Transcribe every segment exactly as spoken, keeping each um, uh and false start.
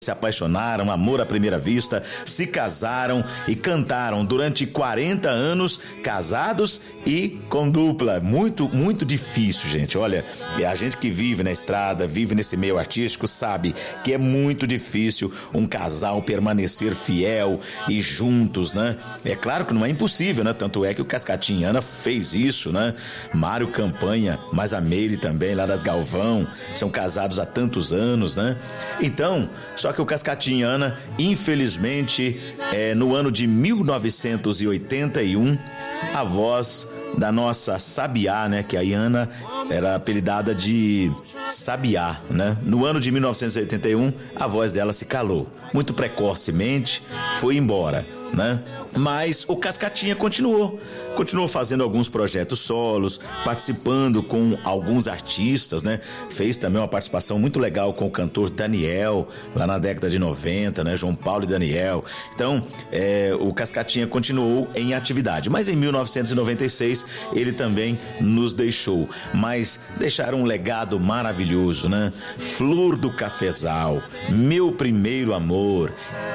se apaixonaram, amor à primeira vista, se casaram e cantaram durante quarenta anos, casados e com dupla. Muito, muito difícil, gente. Olha, a gente que vive na estrada, vive nesse meio artístico, sabe que é muito difícil um casal permanecer fiel e juntos, né? É claro que não é impossível, né? Tanto é que o Cascatinha e Ana fez isso, né? Mário Campanha, mas a Meire também, lá das Galvão, são casados há tantos anos, né? Então, só que o Cascatinha e Ana, infelizmente, é, no ano de mil novecentos e oitenta e um, a voz da nossa Sabiá, né, que a Ana era apelidada de Sabiá, né? No ano de mil novecentos e oitenta e um, a voz dela se calou. Muito precocemente, foi embora, né? Mas o Cascatinha continuou, continuou fazendo alguns projetos solos, participando com alguns artistas, né? Fez também uma participação muito legal com o cantor Daniel, lá na década de noventa, né? João Paulo e Daniel. Então, é, o Cascatinha continuou em atividade, mas em mil novecentos e noventa e seis ele também nos deixou, mas deixaram um legado maravilhoso, né? Flor do Cafezal, Meu Primeiro Amor,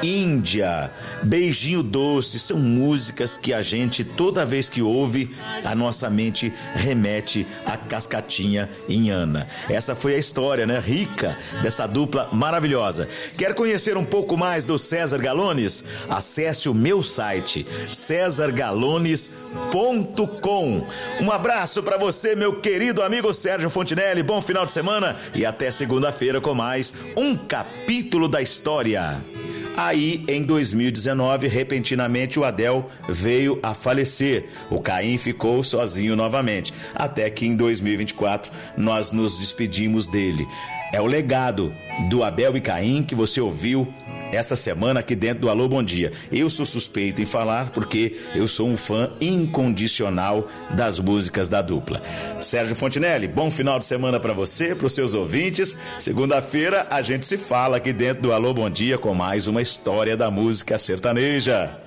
Índia, Beijinho Doce, são músicas que a gente, toda vez que ouve, a nossa mente remete a Cascatinha e Ana. Essa foi a história, né, rica dessa dupla maravilhosa. Quer conhecer um pouco mais do César Galones? Acesse o meu site, cesar galones ponto com. Um abraço para você, meu querido amigo Sérgio Fontinelli. Bom final de semana e até segunda-feira com mais um capítulo da história. Aí, em dois mil e dezenove, repentinamente o Adel veio a falecer. O Caim ficou sozinho novamente. Até que em dois mil e vinte e quatro nós nos despedimos dele. É o legado do Abel e Caim que você ouviu essa semana aqui dentro do Alô Bom Dia. Eu sou suspeito em falar porque eu sou um fã incondicional das músicas da dupla. Sérgio Fontinelli, bom final de semana para você, para os seus ouvintes. Segunda-feira a gente se fala aqui dentro do Alô Bom Dia com mais uma história da música sertaneja.